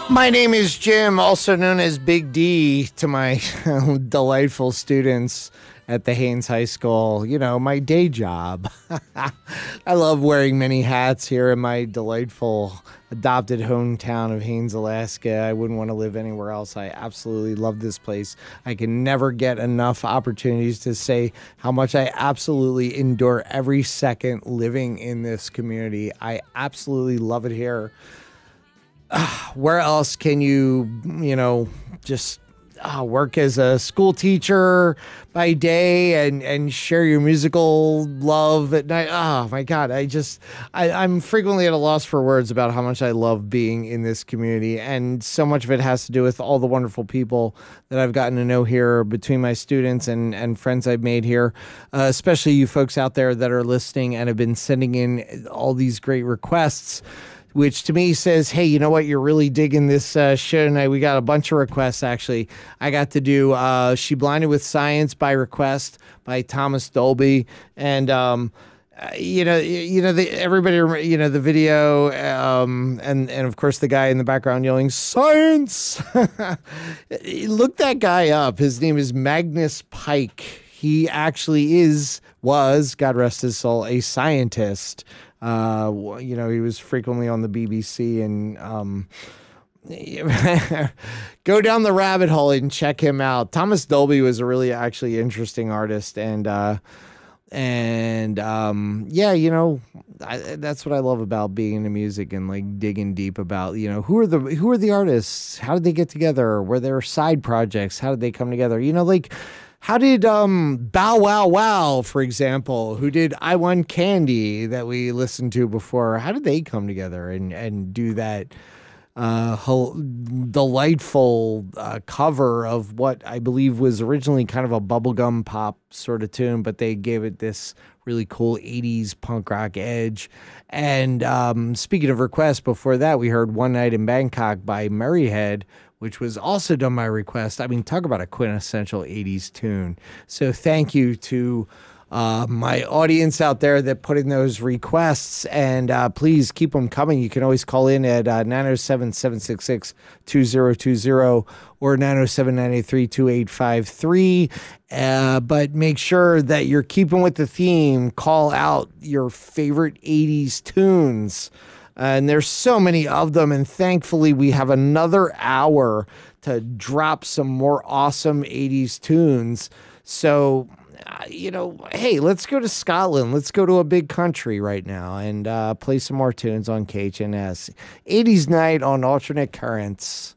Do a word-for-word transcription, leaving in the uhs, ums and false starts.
My name is Jim, also known as Big D to my delightful students at the Haines High School. You know, my day job. I love wearing many hats here in my delightful adopted hometown of Haines, Alaska. I wouldn't want to live anywhere else. I absolutely love this place. I can never get enough opportunities to say how much I absolutely endure every second living in this community. I absolutely love it here. Where else can you, you know, just uh, work as a school teacher by day and, and share your musical love at night? Oh, my God. I just, I, I'm frequently at a loss for words about how much I love being in this community. And so much of it has to do with all the wonderful people that I've gotten to know here between my students and, and friends I've made here, uh, especially you folks out there that are listening and have been sending in all these great requests, which to me says, hey, you know what? You're really digging this uh, show tonight. We got a bunch of requests, actually. I got to do uh, She Blinded with Science by request by Thomas Dolby. And, um, uh, you know, you know, the, everybody, you know, the video um, and, and, of course, the guy in the background yelling, science! Look that guy up. His name is Magnus Pike. He actually is, was, God rest his soul, a scientist. Uh, you know, he was frequently on the B B C, and um, go down the rabbit hole and check him out. Thomas Dolby was a really actually interesting artist, and uh, and um, yeah, you know, I, that's what I love about being into music and like digging deep about, you know, who are the who are the artists? How did they get together? Were there side projects? How did they come together? You know, like. How did um, Bow Wow Wow, for example, who did I Want Candy that we listened to before, how did they come together and, and do that uh, whole delightful uh, cover of what I believe was originally kind of a bubblegum pop sort of tune, but they gave it this really cool eighties punk rock edge. And um, speaking of requests, before that, we heard One Night in Bangkok by Merryhead, which was also done by request. I mean, talk about a quintessential eighties tune. So thank you to uh, my audience out there that put in those requests, and uh, please keep them coming. You can always call in at uh, nine oh seven, seven six six, two oh two oh or nine oh seven, nine eight three, two eight five three. Uh, but make sure that you're keeping with the theme. Call out your favorite eighties tunes. And there's so many of them, and thankfully we have another hour to drop some more awesome eighties tunes. So, uh, you know, hey, let's go to Scotland. Let's go to a big country right now and uh, play some more tunes on K H N S. eighties Night on Alternate Currents.